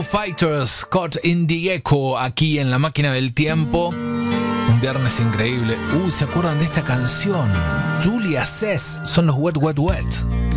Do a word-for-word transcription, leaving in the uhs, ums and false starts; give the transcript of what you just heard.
Fighters, Caught in the Echo, aquí en La Máquina del Tiempo. Un viernes increíble. Uy, ¿se acuerdan de esta canción? Julia Cess, son los Wet Wet Wet.